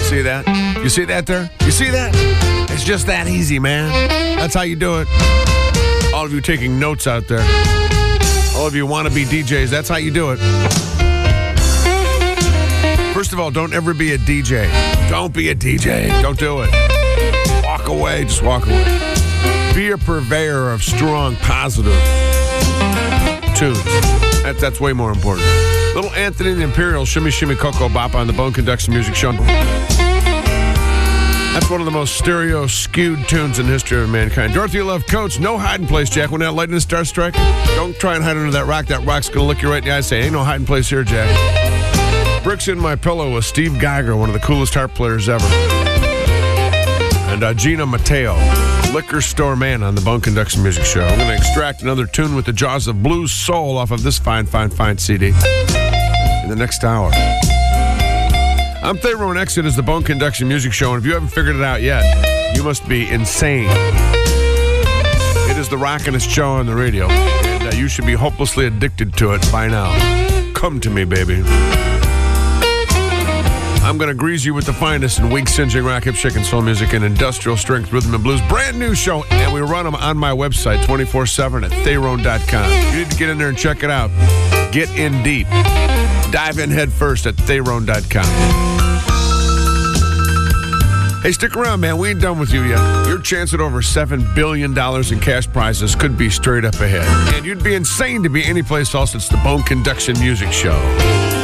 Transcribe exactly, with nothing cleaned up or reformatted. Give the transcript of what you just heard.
see that? You see that there? You see that? It's just that easy, man. That's how you do it. All of you taking notes out there. All of you wannabe D Js, that's how you do it. First of all, don't ever be a D J. Don't be a D J. Don't do it. Walk away. Just walk away. Be a purveyor of strong, positive tunes. That, that's way more important. Little Anthony and the Imperials, Shimmy Shimmy Cocoa Bop on the Bone Conduction Music Show. That's one of the most stereo-skewed tunes in the history of mankind. Dorothy Love Coates, no hiding place, Jack. When that lightning starts striking, don't try and hide under that rock. That rock's going to look you right in the eye and say, ain't no hiding place here, Jack. Bricks in My Pillow with Steve Geiger, one of the coolest harp players ever. And uh, Gina Mateo, Liquor Store Man on the Bone Conduction Music Show. I'm going to extract another tune with the jaws of blues soul off of this fine, fine, fine C D in the next hour. I'm Theron X. It is the Bone Conduction Music Show, and if you haven't figured it out yet, you must be insane. It is the rockinest show on the radio, and uh, you should be hopelessly addicted to it by now. Come to me, baby. I'm going to grease you with the finest in wig-singeing rock, hip, shake, and soul music and industrial strength rhythm and blues. Brand new show, and we run them on my website twenty-four seven at theron dot com. You need to get in there and check it out. Get in deep. Dive in head first at theron dot com. Hey, stick around, man. We ain't done with you yet. Your chance at over seven billion dollars in cash prizes could be straight up ahead. And you'd be insane to be anyplace else. It's the Bone Conduction Music Show.